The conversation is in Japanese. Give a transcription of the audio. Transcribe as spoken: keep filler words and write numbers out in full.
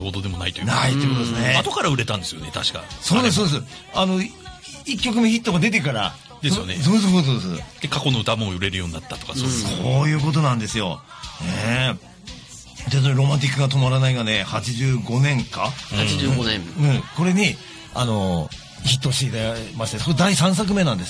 ほどでもないというか。 ないってことですね。 後から売れたんですよね、確か。 そうです、そうです。あの、一曲目ヒットが出てから。 ですよね。 そうそうそうそうです。 で、過去の歌も売れるようになったとか、そういう。 そういうことなんですよ。ねえ。で、ロマンティックが止まらないがね、はちじゅうごねんか？はちじゅうごねん。 うん。これに、あの、ヒットしていただきまして、これだいさんさくめなんです。